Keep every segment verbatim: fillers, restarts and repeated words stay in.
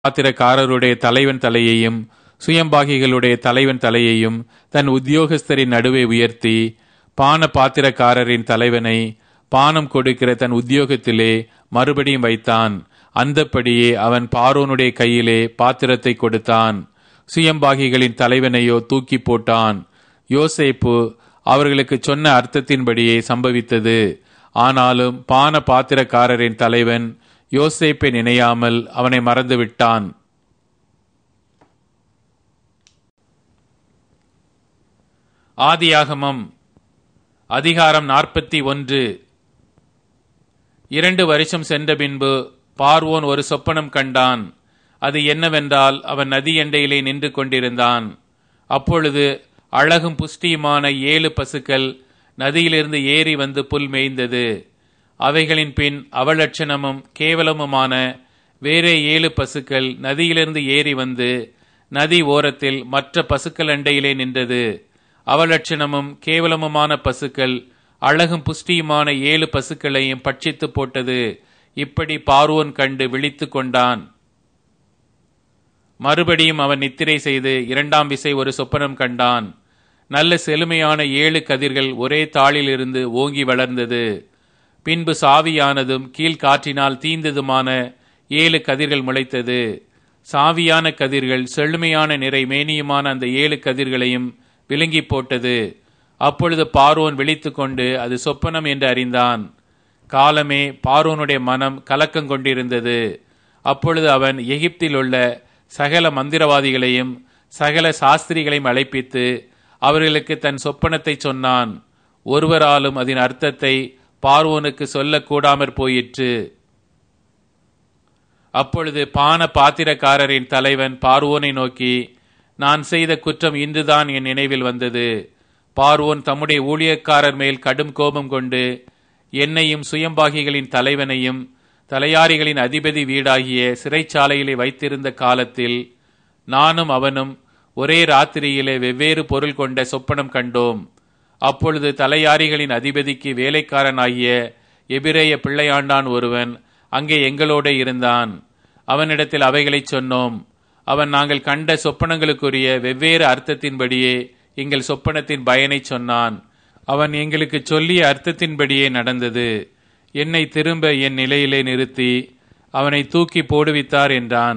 பாத்திரக்காரருடைய தலைவன் தலையையும் சுயம்பாகிகளுடைய தலைவன் தலையையும் தன் உத்தியோகஸ்தரின் நடுவே உயர்த்தி, பான பாத்திரக்காரரின் தலைவனை பானம் கொடுக்கிற தன் உத்தியோகத்திலே மறுபடியும் வைத்தான். அந்தப்படியே அவன் பார்வோனுடைய கையிலே பாத்திரத்தை கொடுத்தான். சுயம்பாகிகளின் தலைவனையோ தூக்கி போட்டான். யோசேப்பு அவர்களுக்கு சொன்ன அர்த்தத்தின்படியே சம்பவித்தது. ஆனாலும் பான பாத்திரக்காரரின் தலைவன் யோசேப்பை நினையாமல் அவனை மறந்துவிட்டான். ஆதியாகமம் அதிகாரம் நாற்பத்தி ஒன்று. இரண்டு வருஷம் சென்ற பின்பு பார்வோன் ஒரு சொப்பனம் கண்டான். அது என்னவென்றால், அவன் நதி எண்டையிலே நின்று கொண்டிருந்தான். அப்பொழுது அழகும் புஷ்டியுமான ஏழு பசுக்கள் நதியிலிருந்து ஏறி வந்து புல் மேய்ந்தது. அவைகளின் பின் அவலட்சணமும் கேவலமுமான வேறே ஏழு பசுக்கள் நதியிலிருந்து ஏறி வந்து நதி ஓரத்தில் மற்ற பசுக்கள் அண்டையிலே நின்றது. அவலட்சணமும் கேவலமுமான பசுக்கள் அழகும் புஷ்டியுமான ஏழு பசுக்களையும் பட்சித்து போட்டது. இப்படி பார்வோன் கண்டு விழித்து கொண்டான். மறுபடியும் அவன் நித்திரை செய்து இரண்டாம் விசை ஒரு சொப்பனம் கண்டான். நல்ல செழுமையான ஏழு கதிர்கள் ஒரே தாளில் இருந்து ஓங்கி வளர்ந்தது. பின்பு சாவியானதும் கீழ்காற்றினால் தீந்ததுமான ஏழு கதிர்கள் முளைத்தது. சாவியான கதிர்கள் செழுமையான நிறை மேனியுமான அந்த ஏழு கதிர்களையும் விழுங்கி போட்டது. அப்பொழுது பார்வோன் விழித்து கொண்டு அது சொப்பனம் என்று அறிந்தான். காலமே பார்வோனுடைய மனம் கலக்கம் கொண்டிருந்தது. அப்பொழுது அவன் எகிப்தில் உள்ள சகல மந்திரவாதிகளையும் சகல சாஸ்திரிகளையும் அழைப்பித்து அவர்களுக்கு தன் சொப்பனத்தை சொன்னான். ஒருவராலும் அதன் அர்த்தத்தை பார்வோனுக்கு சொல்லக்கூடாமற் போயிற்று. அப்பொழுது பான பாத்திரக்காரரின் தலைவன் பார்வோனை நோக்கி, நான் செய்த குற்றம் இன்றுதான் என் நினைவில் வந்தது. பார்வோன் தம்முடைய ஊழியக்காரர் மேல் கடும் கோபம் கொண்டு என்னையும் சுயம்பாகிகளின் தலைவனையும் தலையாரிகளின் அதிபதி வீடாகிய சிறைச்சாலையிலே வைத்திருந்த காலத்தில் நானும் அவனும் ஒரே ராத்திரியிலே வெவ்வேறு பொருள் கொண்ட சொப்பனம் கண்டோம். அப்பொழுது தலையாரிகளின் அதிபதிக்கு வேலைக்காரனாகிய எபிரேய பிள்ளையாண்டான் ஒருவன் அங்கே எங்களோட இருந்தான். அவனிடத்தில் அவைகளை சொன்னோம். அவன் நாங்கள் கண்ட சொப்பனங்களுக்குரிய வெவ்வேறு அர்த்தத்தின்படியே எங்கள் சொப்பனத்தின் பயனை சொன்னான். அவன் எங்களுக்கு சொல்லிய அர்த்தத்தின்படியே நடந்தது. என்னை திரும்ப என் நிலையிலே நிறுத்தி அவனை தூக்கி போடுவித்தார் என்றான்.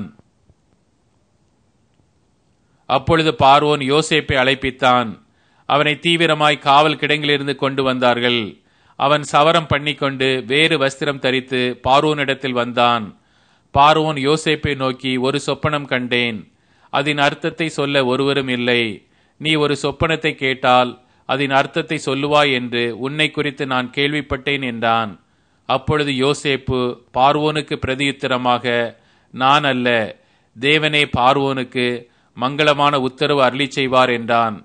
அப்பொழுது பார்வோன் யோசேப்பை அழைப்பித்தான். அவனை தீவிரமாய் காவல் கிடங்கிலிருந்து கொண்டு வந்தார்கள். அவன் சவரம் பண்ணிக்கொண்டு வேறு வஸ்திரம் தரித்து பார்வோனிடத்தில் வந்தான். பார்வோன் யோசேப்பை நோக்கி, ஒரு சொப்பனம் கண்டேன். அதன் அர்த்தத்தை சொல்ல ஒருவரும் இல்லை. நீ ஒரு சொப்பனத்தை கேட்டால் அதன் அர்த்தத்தை சொல்லுவாய் என்று உன்னை குறித்து நான் கேள்விப்பட்டேன் என்றான். அப்பொழுது யோசேப்பு பார்வோனுக்கு பிரதியுத்தரமாக, நான் அல்ல, தேவனே பார்வோனுக்கு மங்களமான உத்தரவு அருளி செய்வார் என்றான்.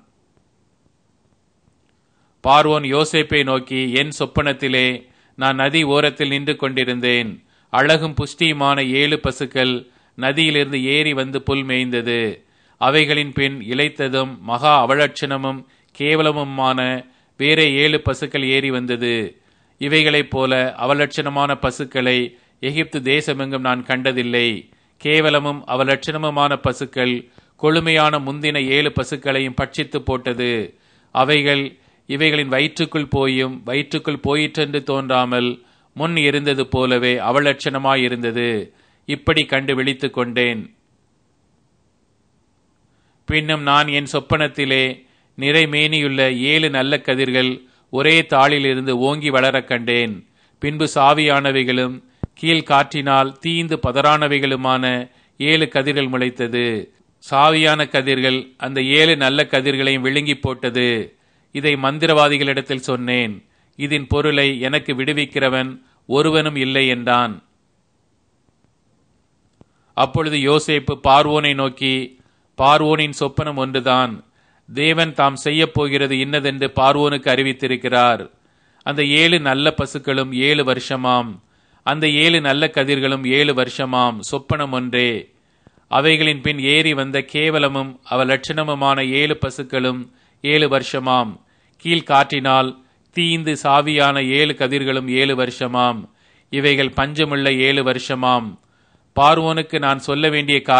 பார்வோன் யோசேப்பை நோக்கி, என் சொப்பனத்திலே நான் நதி ஓரத்தில் நின்று கொண்டிருந்தேன். அழகும் புஷ்டியுமான ஏழு பசுக்கள் நதியிலிருந்து ஏறி வந்து புல் மேய்ந்தது. அவைகளின் பின் இளைத்ததும் மகா அவலட்சணமும் கேவலமுமான வேற ஏழு பசுக்கள் ஏறி வந்தது. இவைகளைப் போல அவலட்சணமான பசுக்களை எகிப்து தேசமெங்கும் நான் கண்டதில்லை. கேவலமும் அவலட்சணமுமான பசுக்கள் கொழுமையான முந்தின ஏழு பசுக்களையும் பட்சித்து போட்டது. அவைகள் இவைகளின் வயிற்றுக்குள் போயும் வயிற்றுக்குள் போயிற்றென்று தோன்றாமல் முன் இருந்தது போலவே அவலட்சணமாயிருந்தது. இப்படி கண்டு விழித்து கொண்டேன். பின்னும் நான் என் சொப்பனத்திலே நிறைமேனியுள்ள ஏழு நல்ல கதிர்கள் ஒரே தாளில் இருந்து ஓங்கி வளர கண்டேன். பின்பு சாவியானவைகளும் கீழ்காற்றினால் தீந்து பதறானவைகளுமான ஏழு கதிர்கள் முளைத்தது. சாவியான கதிர்கள் அந்த ஏழு நல்ல கதிர்களையும் விழுங்கி போட்டது. இதை மந்திரவாதிகளிடத்தில் சொன்னேன். இதன் பொருளை எனக்கு விடுவிக்கிறவன் ஒருவனும் இல்லை என்றான். அப்பொழுது யோசேப்பு பார்வோனை நோக்கி, பார்வோனின் சொப்பனம் ஒன்றுதான். தேவன் தாம் செய்ய போகிறது இன்னதென்று பார்வோனுக்கு அறிவித்திருக்கிறார். அந்த ஏழு நல்ல பசுக்களும் ஏழு வருஷமாம். அந்த ஏழு நல்ல கதிர்களும் ஏழு வருஷமாம். சொப்பனம் ஒன்றே. அவைகளின் பின் ஏறி வந்த கேவலமும் அவலட்சணமுமான ஏழு பசுக்களும் ஏழு வருஷமாம். கீழ்காற்றினால் தீந்து சாவியான ஏழு கதிர்களும் ஏழு வருஷமாம். இவைகள் பஞ்சமுள்ள ஏழு வருஷமாம். பார்வோனுக்கு நான் சொல்ல வேண்டிய